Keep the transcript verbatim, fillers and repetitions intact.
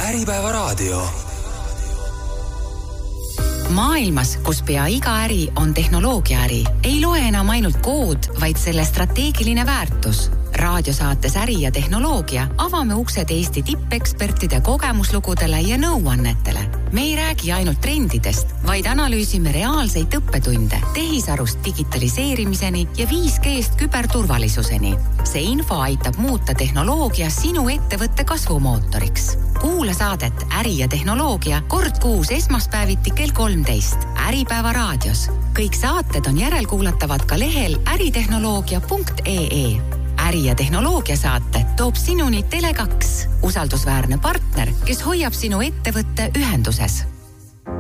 Äripäevaraadio. Maailmas, kus pea iga äri on tehnoloogiaäri, ei loe enam ainult kood, vaid selle strateegiline väärtus. Raadiosaates Äri ja tehnoloogia avame uksed Eesti tippekspertide kogemuslugudele ja nõuannetele. Me ei räägi ainult trendidest, vaid analüüsime reaalseid õppetunde tehisarust digitaliseerimiseni ja viis G-st küberturvalisuseni. See info aitab muuta tehnoloogia sinu ettevõtte kasvumootoriks. Kuula saadet Äri ja tehnoloogia kord kuus esmaspäeviti kell kolmteist Äripäeva raadios. Kõik saated on järelkuulatavad ka lehel äritehnoloogia punkt ee. Äri ja tehnoloogia saate toob sinuni Tele kaks, usaldusväärne partner, kes hoiab sinu ettevõtte ühenduses.